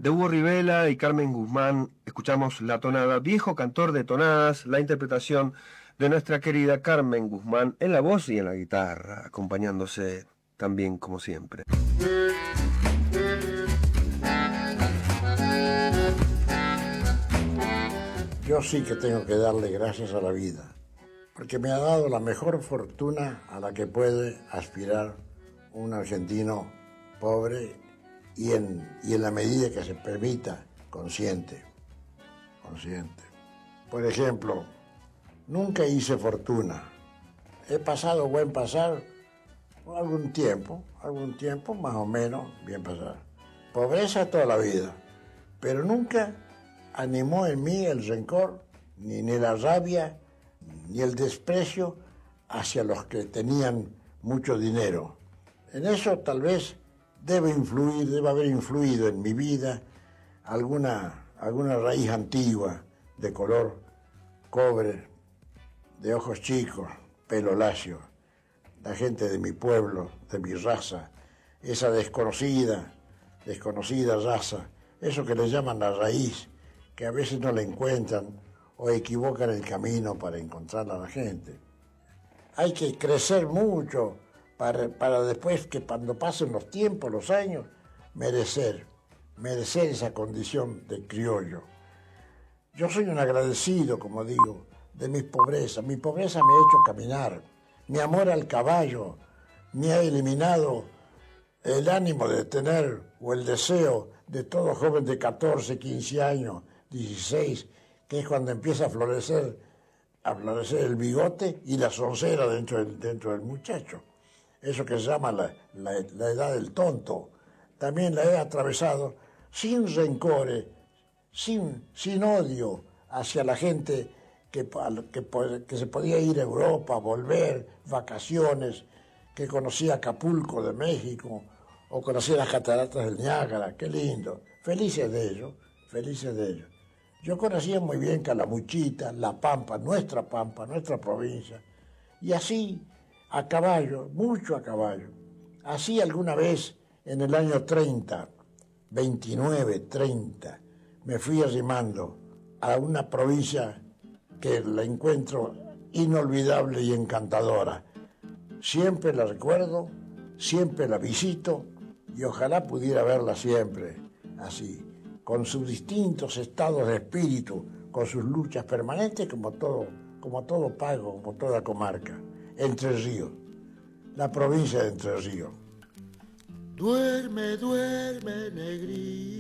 De Hugo Rivela y Carmen Guzmán escuchamos la tonada Viejo Cantor de Tonadas, la interpretación de nuestra querida Carmen Guzmán en la voz y en la guitarra, acompañándose también como siempre. Yo sí que tengo que darle gracias a la vida, porque me ha dado la mejor fortuna a la que puede aspirar un argentino pobre y en la medida que se permita, consciente. Por ejemplo, nunca hice fortuna. He pasado buen pasar algún tiempo más o menos bien pasar. Pobreza toda la vida, pero nunca animó en mí el rencor, ni la rabia, ni el desprecio hacia los que tenían mucho dinero. En eso tal vez debe haber influido en mi vida alguna raíz antigua de color cobre, de ojos chicos, pelo lacio, la gente de mi pueblo, de mi raza, esa desconocida raza, eso que le llaman la raíz, que a veces no la encuentran o equivocan el camino para encontrarla a la gente. Hay que crecer mucho para después, que cuando pasen los tiempos, los años, merecer esa condición de criollo. Yo soy un agradecido, como digo, de mis pobrezas. Mi pobreza me ha hecho caminar. Mi amor al caballo me ha eliminado el ánimo de tener, o el deseo de todo joven de 14, 15 años, 16, que es cuando empieza a florecer el bigote y la soncera dentro del muchacho. Eso que se llama la edad del tonto. También la he atravesado sin rencores, sin odio hacia la gente que se podía ir a Europa, volver, vacaciones, que conocía Acapulco de México, o conocía las cataratas del Niágara. Qué lindo. Felices de ellos. Yo conocía muy bien Calamuchita, La Pampa, nuestra provincia, y así, a caballo, mucho a caballo. Así alguna vez, en el año 30, 29, 30, me fui arrimando a una provincia que la encuentro inolvidable y encantadora. Siempre la recuerdo, siempre la visito, y ojalá pudiera verla siempre así, con sus distintos estados de espíritu, con sus luchas permanentes, como todo pago, como toda comarca. Entre Ríos, la provincia de Entre Ríos. Duerme, duerme, negrito.